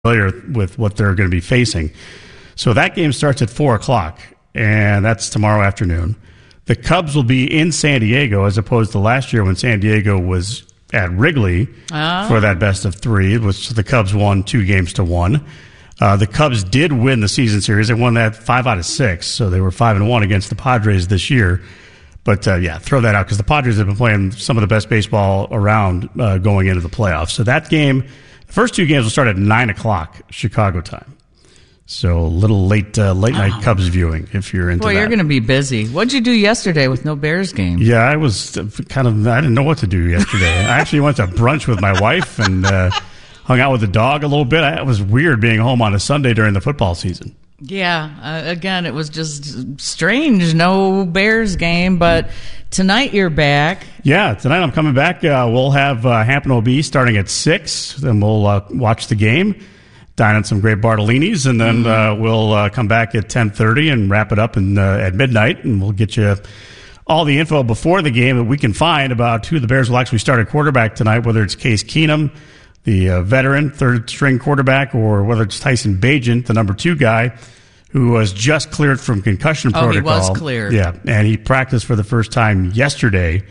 familiar with what they're going to be facing. So that game starts at 4 o'clock, and that's tomorrow afternoon. The Cubs will be in San Diego as opposed to last year when San Diego was at Wrigley for that best of three, which the Cubs won 2-1. The Cubs did win the season series. They won that 5 out of 6, so they were 5-1 against the Padres this year. But, throw that out because the Padres have been playing some of the best baseball around going into the playoffs. So that game, the first 2 games will start at 9 o'clock Chicago time. So a little late night Cubs viewing if you're into that. Boy, you're going to be busy. What'd you do yesterday with no Bears game? Yeah, I was I didn't know what to do yesterday. I actually went to brunch with my wife and hung out with the dog a little bit. It was weird being home on a Sunday during the football season. Yeah, again, it was just strange. No Bears game, but tonight you're back. Yeah, tonight I'm coming back. We'll have Hampton OB starting at 6. Then we'll watch the game, dine on some great Bartolini's, and then we'll come back at 10:30 and wrap it up at midnight, and we'll get you all the info before the game that we can find about who the Bears will actually start at quarterback tonight, whether it's Case Keenum, the veteran third-string quarterback, or whether it's Tyson Bagent, the number 2 guy, who was just cleared from concussion protocol. Oh, he was cleared. Yeah, and he practiced for the first time yesterday.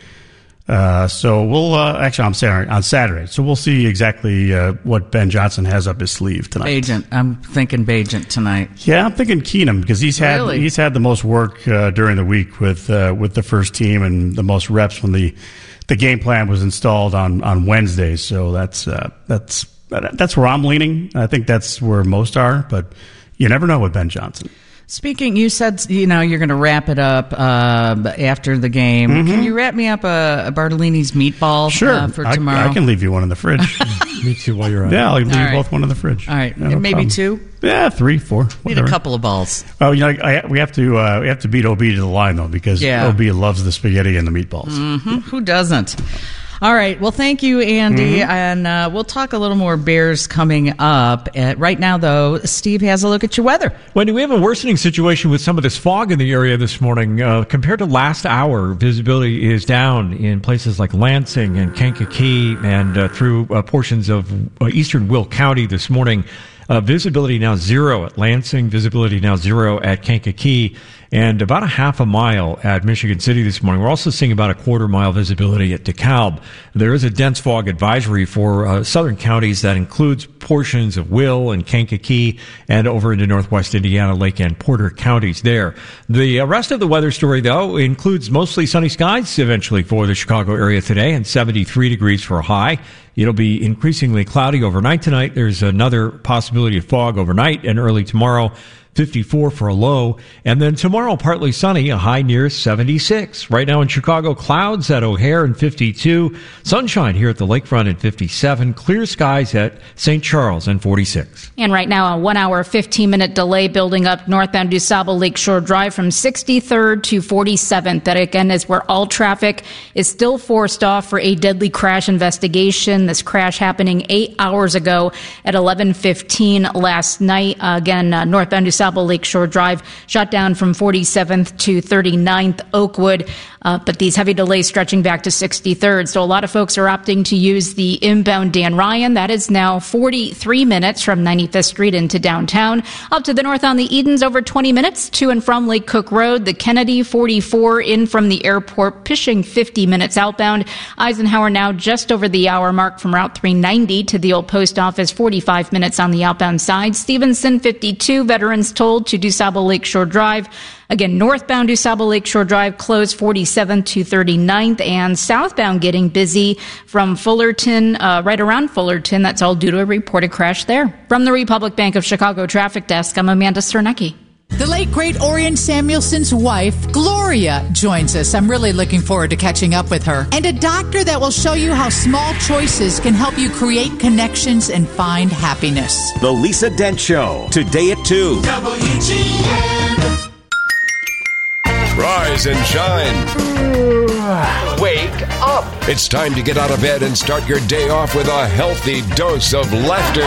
So we'll actually on Saturday. So we'll see exactly what Ben Johnson has up his sleeve tonight. Bagent. I'm thinking Bagent tonight. Yeah, I'm thinking Keenum because he's had the most work during the week with the first team and the most reps when the game plan was installed on Wednesday. So that's where I'm leaning. I think that's where most are, but you never know with Ben Johnson. Speaking, you said you're going to wrap it up after the game. Mm-hmm. Can you wrap me up a Bartolini's meatball for tomorrow? I can leave you one in the fridge. Me too while you're on. Yeah, I'll leave you both one in the fridge. All right, no maybe problem. 2? Yeah, 3, 4. Need a couple of balls. Oh, we have to beat OB to the line though because OB loves the spaghetti and the meatballs. Mm-hmm. Who doesn't? All right. Well, thank you, Andy. And we'll talk a little more Bears coming up. Right now, though, Steve has a look at your weather. Wendy, we have a worsening situation with some of this fog in the area this morning. Compared to last hour, visibility is down in places like Lansing and Kankakee and through portions of eastern Will County this morning. Visibility now 0 at Lansing, visibility now 0 at Kankakee, and about a half a mile at Michigan City this morning. We're also seeing about a quarter-mile visibility at DeKalb. There is a dense fog advisory for southern counties that includes portions of Will and Kankakee and over into northwest Indiana, Lake and Porter counties there. The rest of the weather story, though, includes mostly sunny skies eventually for the Chicago area today and 73 degrees for a high. It'll be increasingly cloudy overnight tonight. There's another possibility of fog overnight and early tomorrow. 54 for a low. And then tomorrow, partly sunny, a high near 76. Right now in Chicago, clouds at O'Hare and 52. Sunshine here at the lakefront at 57. Clear skies at St. Charles and 46. And right now, a 1 hour, 15-minute delay building up northbound DuSable Lakeshore Drive from 63rd to 47th. That, again, is where all traffic is still forced off for a deadly crash investigation. This crash happening 8 hours ago at 11:15 last night. Again, northbound DuSable Lakeshore Drive shut down from 47th to 39th Oakwood. But these heavy delays stretching back to 63rd. So a lot of folks are opting to use the inbound Dan Ryan. That is now 43 minutes from 95th Street into downtown. Up to the north on the Edens, over 20 minutes to and from Lake Cook Road. The Kennedy, 44 in from the airport, pushing 50 minutes outbound. Eisenhower now just over the hour mark from Route 390 to the old post office, 45 minutes on the outbound side. Stevenson, 52, veterans told to DuSable Lakeshore Drive. Again, northbound DuSable Lakeshore Drive closed 47th to 39th, and southbound getting busy from Fullerton, right around Fullerton. That's all due to a reported crash there. From the Republic Bank of Chicago Traffic Desk, I'm Amanda Sternecki. The late, great Orion Samuelson's wife, Gloria, joins us. I'm really looking forward to catching up with her. And a doctor that will show you how small choices can help you create connections and find happiness. The Lisa Dent Show, today at 2. WGN. Rise and shine. Wake up. It's time to get out of bed and start your day off with a healthy dose of laughter.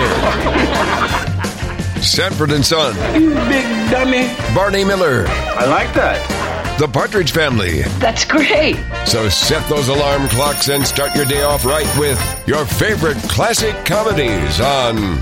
Sanford and Son. You big dummy. Barney Miller. I like that. The Partridge Family. That's great. So set those alarm clocks and start your day off right with your favorite classic comedies on